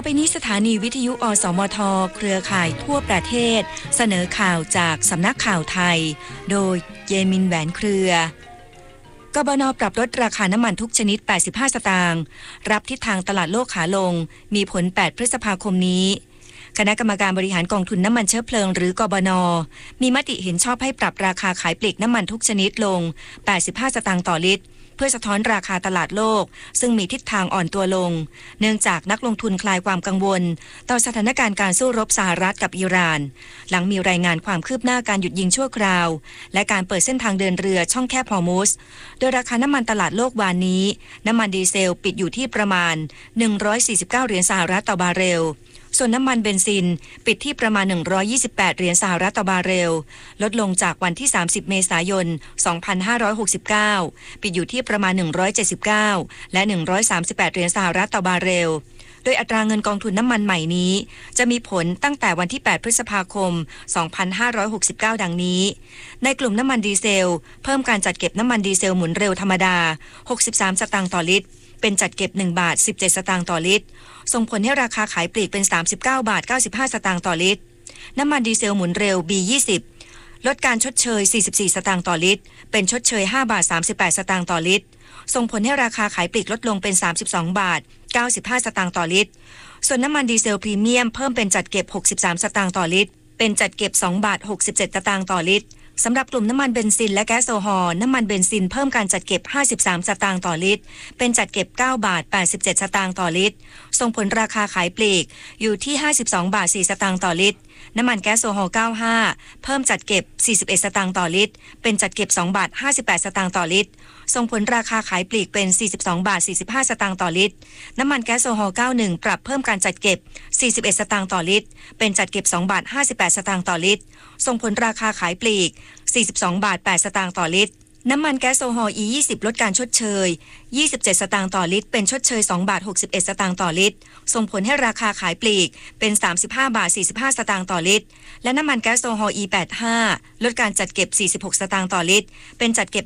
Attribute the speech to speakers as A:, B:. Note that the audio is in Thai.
A: ไปนี้สถานีวิทยุอสมทเครือข่ายทั่วประเทศเสนอข่าวจากสำนักข่าวไทยโดยเยมินแหวนเครือกบน.ปรับลดราคาน้ำมันทุกชนิด85สตางค์รับทิศทางตลาดโลกขาลงมีผล8พฤษภาคมนี้คณะกรรมการบริหารกองทุนน้ำมันเชื้อเพลิงหรือกบน.มีมติเห็นชอบให้ปรับราคาขายปลีกน้ำมันทุกชนิดลง85สตางค์ต่อลิตรเพื่อสะท้อนราคาตลาดโลกซึ่งมีทิศทางอ่อนตัวลงเนื่องจากนักลงทุนคลายความกังวลต่อสถานการณ์การสู้รบสหรัฐกับอิหร่านหลังมีรายงานความคืบหน้าการหยุดยิงชั่วคราวและการเปิดเส้นทางเดินเรือช่องแคบฮอร์มุซโดยราคาน้ำมันตลาดโลกวานนี้น้ำมันดีเซลปิดอยู่ที่ประมาณ149เหรียญสหรัฐต่อบาร์เรลส่วนน้ำมันเบนซินปิดที่ประมาณ128เหรียญสหรัฐต่อบาร์เรลลดลงจากวันที่30เมษายน2569ปิดอยู่ที่ประมาณ179และ138เหรียญสหรัฐต่อบาร์เรลโดยอัตราเงินกองทุนน้ำมันใหม่นี้จะมีผลตั้งแต่วันที่8พฤษภาคม2569ดังนี้ในกลุ่มน้ำมันดีเซลเพิ่มการจัดเก็บน้ำมันดีเซลหมุนเร็วธรรมดา63สตางค์ต่อลิตรเป็นจัดเก็บ1 บาท 17 สตางค์ต่อลิตรส่งผลให้ราคาขายปลีกเป็น39 บาท 95 สตางค์ต่อลิตรน้ำมันดีเซลหมุนเร็ว B20 ลดการชดเชย44สตางค์ต่อลิตรเป็นชดเชย5 บาท 38 สตางค์ต่อลิตรส่งผลให้ราคาขายปลีกลดลงเป็น32 บาท 95 สตางค์ต่อลิตรส่วนน้ำมันดีเซลพรีเมียมเพิ่มเป็นจัดเก็บ63สตางค์ต่อลิตรเป็นจัดเก็บ2 บาท 67 สตางค์ต่อลิตรสำหรับกลุ่มน้ำมันเบนซินและแก๊สโซฮอล์น้ำมันเบนซินเพิ่มการจัดเก็บ53สตางค์ต่อลิตรเป็นจัดเก็บ9 บาท 87 สตางค์ต่อลิตรส่งผลราคาขายปลีกอยู่ที่52 บาท 4 สตางค์ต่อลิตรน้ำมันแก๊สโซฮอล์95เพิ่มจัดเก็บ41สตางค์ต่อลิตรเป็นจัดเก็บ2 บาท 58 สตางค์ต่อลิตรส่งผลราคาขายปลีกเป็น42 บาท 45 สตางค์ต่อลิตรน้ำมันแก๊สโซฮอล์91ปรับเพิ่มการจัดเก็บ41สตางค์ต่อลิตรเป็นจัดเก็บ2 บาท 58 สตางค์ต่อลิตรส่งผลราคาขายปลีก42 บาท 8 สตางค์ต่อลิตรน้ำมันแก๊สโซฮอล์ E20 ลดการชดเชย27สตางค์ต่อลิตรเป็นชดเชย2 บาท 61 สตางค์ต่อลิตรส่งผลให้ราคาขายปลีกเป็น35 บาท 45 สตางค์ต่อลิตรและน้ำมันแก๊สโซฮอล์ E85 ลดการจัดเก็บ46สตางค์ต่อลิตรเป็นจัดเก็บ